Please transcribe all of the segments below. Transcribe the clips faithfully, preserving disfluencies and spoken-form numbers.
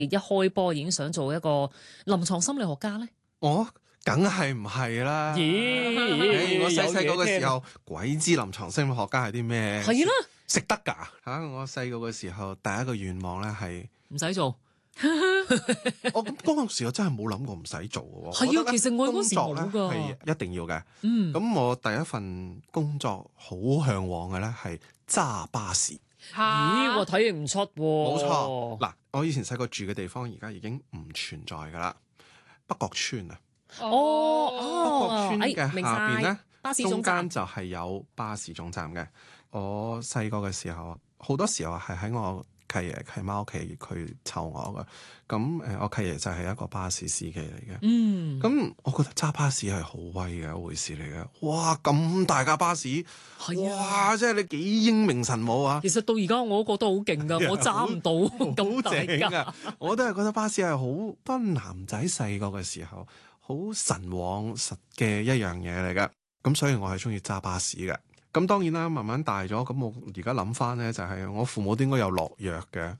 一開波已經想做一個臨床心理學家咧？ 我梗係唔係啦。 咦？ 我細細個嘅時候， 有嘢鬼知臨床心理學家係啲咩？ 係啦， 食得㗎嚇！我細個嘅時候，第一個願望咧係唔使做。 我咁嗰陣時我真係冇諗過唔使做嘅喎。 係啊，其實我嗰時冇㗎。 係一定要嘅。 嗯。 咁我第一份工作好向往嘅咧係揸巴士。 咦？我睇唔出喎。 冇錯。嗱，我以前細個住嘅地方而家已經唔存在㗎啦。北角村啊。 哦哦。北角村嘅下邊咧， 哎、巴士中間就係有巴士總站嘅。我細個嘅時候，好多時候係喺我契爺契媽屋企佢湊我嘅。咁誒，我契爺就係一個巴士司機嚟嘅。 嗯。 咁我覺得揸巴士係好威嘅一回事嚟嘅。哇！咁大架巴士， 係啊， 哇！即係你幾英明神武啊！ 其實到而家我都覺得好勁㗎，我揸唔到咁大架。 我都係覺得巴士係好多男仔細個嘅時候好神往實嘅一樣嘢嚟嘅。咁所以我係中意揸巴士嘅。咁當然啦，慢慢大咗，咁我而家諗翻咧，就係我父母都應該有落藥嘅，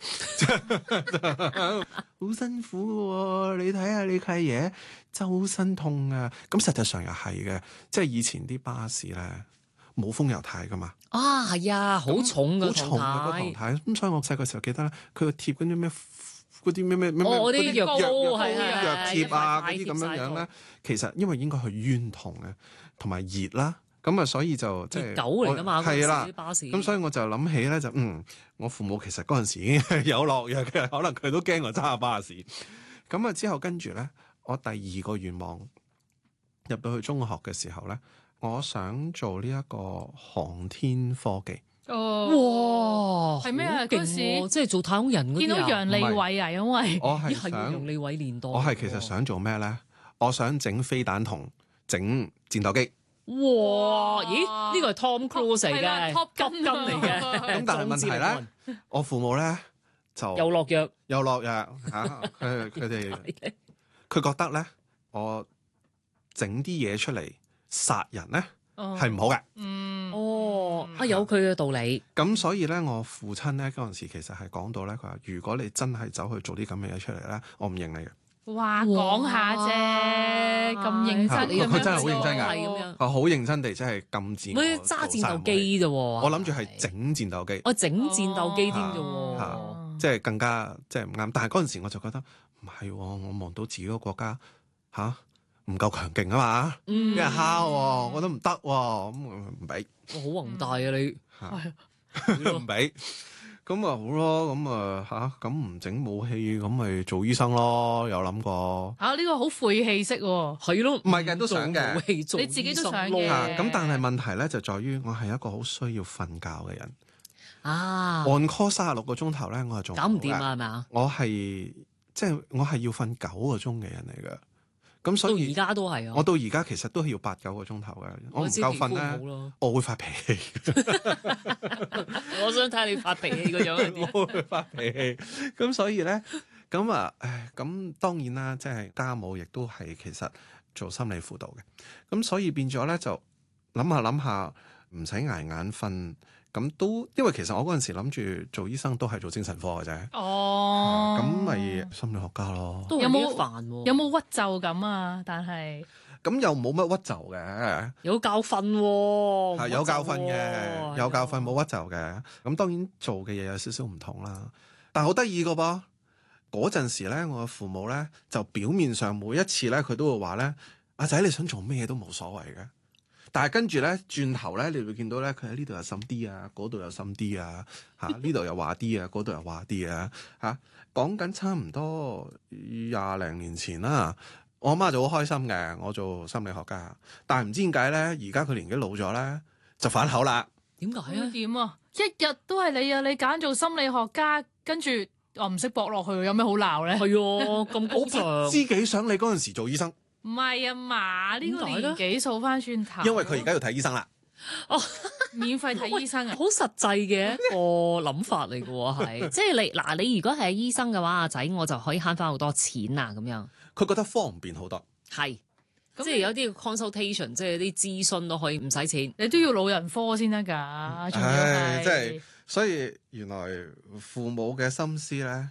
好辛苦嘅喎。你睇下你契爺周身痛啊！咁實際上又係嘅，即係以前啲巴士咧冇風油軚噶嘛。 啊，係啊，好重嘅， 好重嘅個糖軚。咁所以我細個時候記得咧，佢個貼嗰啲咩嗰啲咩咩咩嗰啲藥藥係藥藥貼啊，嗰啲咁樣樣咧，其實因為應該去冤痛嘅，同埋熱啦。咁啊，所以就即係狗嚟㗎嘛， 係啦， 巴士。 咁所以我就諗起咧，就嗯，我父母其實嗰陣時已經係有落藥嘅，可能佢都驚我揸巴士。咁啊，之後跟住咧，我第二個願望入到去中學嘅時候咧，我想做呢一個航天科技。 哦， 哇，係咩啊？嗰時即係做太空人嗰啲啊？ 見到楊利偉啊，因為我係想楊利偉年代， 我係其實想做咩咧？我想整飛彈同整戰鬥機。 哇！咦？呢個係 Tom Cruise 嚟嘅，Top Gun 嚟嘅。 咁但係問題咧，我父母咧就又落藥， 又落藥嚇。佢佢哋佢覺得咧，我整啲嘢出嚟殺人咧係唔好嘅。 嗯， 哦，啊有佢嘅道理。 咁所以咧，我父親咧嗰陣時其實係講到咧，佢話如果你真係走去做啲咁嘅嘢出嚟咧，我唔認你嘅。 哇，講下啫，咁認真咁樣， 佢真係好認真㗎， 係咁樣， 佢好認真地即係禁止我揸戰鬥機啫喎。 我諗住係整戰鬥機， 我整戰鬥機添啫喎，即係更加即係唔啱。但係嗰陣時我就覺得唔係，我望到自己個國家嚇唔夠強勁啊嘛，俾人蝦，我覺得唔得喎，咁唔俾。 好宏大啊你， 係唔俾。咁啊好咯，咁啊吓，咁唔整武器，咁咪做醫生咯？有諗過啊？呢、這個好晦氣式喎， 係咯， 唔係嘅都想嘅， 你自己都想嘅。 咁但係問題咧就在於我係一個好需要瞓覺嘅人啊。 on call 三十六個鐘頭咧，我係做搞唔掂啊，係咪啊？ 我係即係我係要瞓九個鐘嘅人嚟㗎。咁所以到而家都係啊！ 我到而家其實都係要八九個鐘頭嘅，我唔夠瞓咧，我會發脾氣。 我想睇下你發脾氣個樣係點。 我會發脾氣。咁所以咧，咁啊，誒，咁當然啦，即係家母亦都係其實做心理輔導嘅。咁所以變咗咧，就諗下諗下，唔使捱眼瞓。咁都，因為其實我嗰陣時諗住做醫生都係做精神科嘅啫。 哦， 咁咪心理學家咯。 都有冇煩？ 有冇屈就咁啊？但係咁又冇乜屈就嘅。 有教訓喎。 係有教訓嘅，有教訓冇屈就嘅。咁當然做嘅嘢有少少唔同啦。但係好得意個噃，嗰陣時咧，我嘅父母咧就表面上每一次咧，佢都會話咧：阿仔你想做咩都冇所謂嘅。但係跟住咧，轉頭咧，你會見到咧，佢喺呢度又深啲啊，嗰度又深啲啊，嚇呢度又話啲啊，嗰度又話啲啊，嚇講緊差唔多廿零年前啦。我阿媽就好開心嘅，我做心理學家。但係唔知點解咧，而家佢年紀老咗咧，就反口啦。 點解啊？ 點啊？一日都係你啊！你揀做心理學家，跟住我唔識駁落去，有咩好鬧咧？ 係喎，咁高尚。 知己想你嗰陣時做醫生。 唔係啊嘛，呢、這個年紀數翻轉頭， 因為佢而家要睇醫生啦。 哦， 免費睇醫生啊， 好實際嘅一個諗法嚟嘅喎，係即係你嗱，你如果係醫生嘅話，阿仔我就可以慳翻好多錢啊，咁樣。 佢覺得方便好多， 係，即係有啲 consultation，即係啲諮詢都可以唔使錢。 你都要老人科先得㗎，仲要係即係所以原來父母嘅心思咧。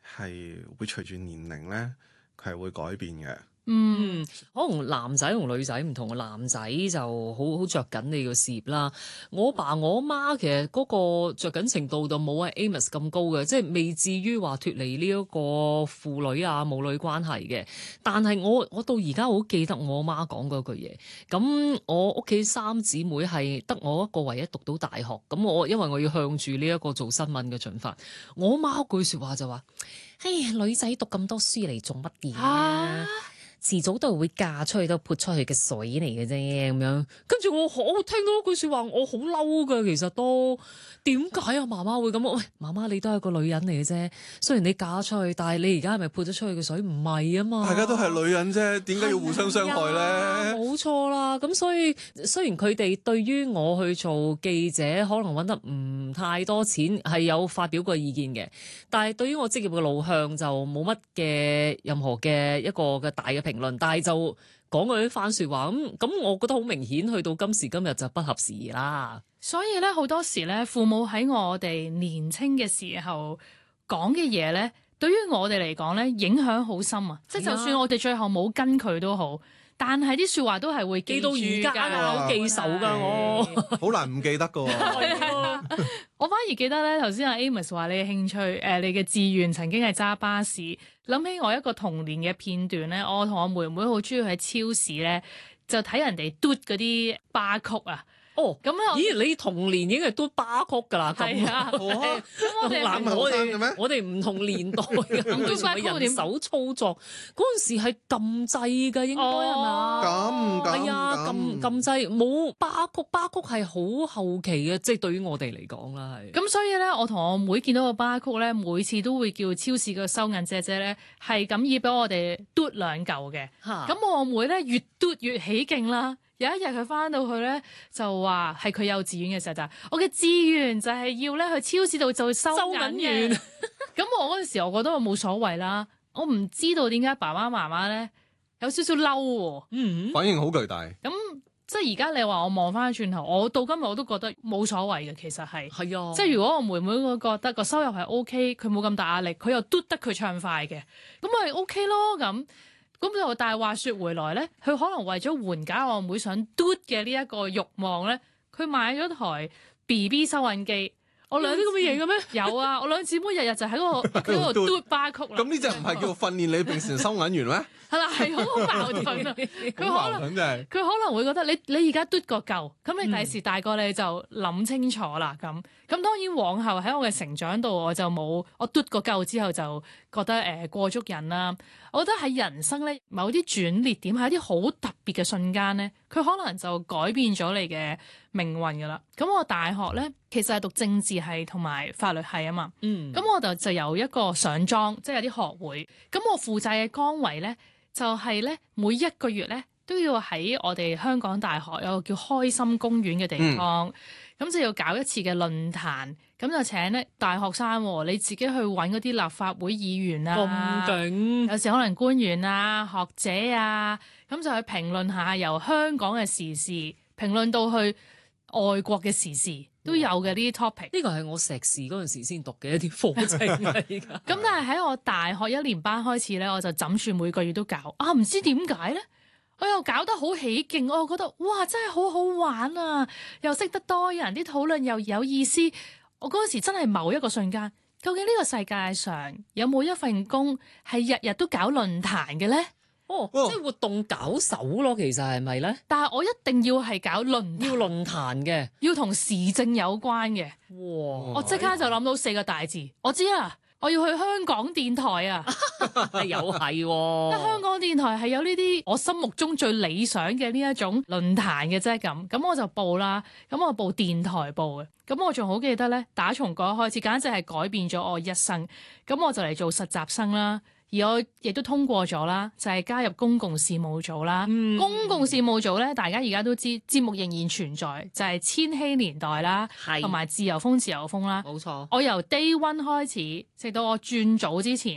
係會隨住年齡咧，佢係會改變嘅。 嗯， 可能男仔同女仔唔同，男仔就好好着緊你個事業啦。我爸我媽其實嗰個着緊程度就冇阿 Amos 咁高嘅，即係未至於話脫離呢一個父女啊母女關係嘅。但係我我到而家好記得我媽講嗰句嘢。咁我屋企三姊妹係得我一個唯一讀到大學。咁我因為我要向住呢一個做新聞嘅進發，我媽句説話就話：唉，女仔讀咁多書嚟做乜嘢啊？遲早都係會嫁出去，都潑出去嘅水嚟嘅啫，咁樣。跟住我我聽到句説話，我好嬲㗎。其實都點解啊？媽媽會咁？喂，媽媽你都係個女人嚟嘅啫。雖然你嫁出去，但係你而家係咪潑咗出去嘅水？唔係啊嘛。 大家都係女人啫，點解要互相傷害咧？ 冇錯啦。咁所以雖然佢哋對於我去做記者，可能揾得唔太多錢，係有發表過意見嘅，但係對於我職業嘅路向就冇乜嘅任何嘅一個嘅大嘅評論，但係就講佢啲番説話咁咁，我覺得好明顯，去到今時今日就不合時宜啦。 所以咧好多時咧，父母喺我哋年青嘅時候講嘅嘢咧，對於我哋嚟講咧影響好深啊！即係就算我哋最後冇跟佢都好，但係啲説話都係會記到而家㗎，好記仇㗎我。 好難唔記得㗎喎。 我反而記得咧，頭先阿 Amos 話你嘅興趣，誒、呃、你嘅志願曾經係揸巴士，諗起我一個童年嘅片段咧，我同我妹妹好中意喺超市咧，就睇人哋嘟嗰啲巴曲啊。 哦， 咁咧， 咦？你童年已經係嘟巴曲㗎啦， 係啊，咁我哋咁後生嘅咩？ 我哋唔同年代嘅，咁巴曲人手操作嗰陣時係撳掣㗎，應該係嘛？ 咁咁係啊，撳撳掣冇巴曲，巴曲係好後期嘅，即係對於我哋嚟講啦，係。 咁所以咧，我同我妹見到個巴曲咧，每次都會叫超市個收銀姐姐咧，係咁意俾我哋嘟兩嚿嘅。 嚇！ 咁我妹咧越嘟越起勁啦。有一日佢翻到去咧，就話係佢幼稚園嘅時候就係我嘅志願就係要咧去超市度做收銀員。咁我嗰陣時我覺得我冇所謂啦，我唔知道點解爸爸媽媽咧有少少嬲喎。 嗯， 反應好巨大。 咁即係而家你話我望翻轉頭，我到今日我都覺得冇所謂嘅，其實係係啊。 即係如果我妹妹我覺得個收入係 O K，佢冇咁大壓力，佢又嘟得佢暢快嘅，咁咪 O K 咯咁。咁就但係話説回來咧，佢可能為咗緩解我妹想嘟嘅呢一個慾望咧，佢買咗台 B B 收銀機。我兩啲咁嘅嘢嘅咩？有啊，我兩姊妹日日就喺嗰個喺度嘟巴曲啦。 咁呢只唔係叫訓練你變成收銀員咩？ 係啦，係好矛盾啊！佢好可能矛盾真係。 佢可能會覺得你你而家嘟個夠，咁你第時大個你就諗清楚啦。咁咁當然往後喺我嘅成長度，我就冇我嘟個夠之後就覺得誒、呃、過足癮啦。我覺得喺人生咧某啲轉捩點係一啲好特別嘅瞬間咧，佢可能就改變咗你嘅命運噶啦。咁我大學咧其實係讀政治系同埋法律系啊嘛。 嗯， 咁我就就有一個上莊，即係有啲學會。咁我負責嘅崗位咧，就係咧每一個月咧都要喺我哋香港大學有個叫開心公園嘅地方，咁、嗯、就要搞一次嘅論壇。咁就請咧大學生，你自己去揾嗰啲立法會議員啊， 咁勁， 有時可能官員啊、學者啊，咁就去評論下由香港嘅時事評論到去外國嘅時事都有嘅呢啲 topic。 呢個係我碩士嗰陣時先讀嘅一啲課程嚟㗎。 咁但係喺我大學一年班開始咧，我就枕住每個月都搞啊，唔知點解咧？我又搞得好起勁，我又覺得哇，真係好好玩啊！又識得多人，啲討論又有意思。我嗰時真係某一個瞬間，究竟呢個世界上有冇一份工係日日都搞論壇嘅咧？ 哦，即係活動搞手咯，其實係咪咧？ 但係我一定要係搞論要論壇嘅， 要同時政有關嘅。 哇！ 我即刻就諗到四個大字，我知啦，我要去香港電台啊！ 又係喎， 香港電台係有呢啲我心目中最理想嘅呢一種論壇嘅啫，咁咁我就報啦，咁我報電台報嘅，咁我仲好記得咧，打從嗰一開始，簡直係改變咗我一生，咁我就嚟做實習生啦。而我亦都通過咗啦，就係、是、加入公共事務組啦。嗯、公共事務組咧，大家而家都知節目仍然存在，就係、是、千禧年代啦，同埋是自由風自由風啦。 冇錯。 我由 day one 開始，直到我轉組之前，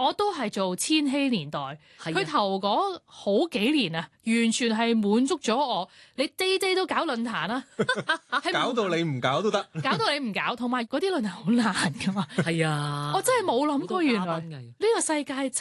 我都係做千禧年代， 係啊佢頭嗰好幾年啊，完全係滿足咗我。你 day day 都搞論壇啦，係搞到你唔搞都得。 搞到你唔搞，同埋嗰啲論壇好難噶嘛。 係啊， 我真係冇諗過原來好多嘉賓㗎呢個世界真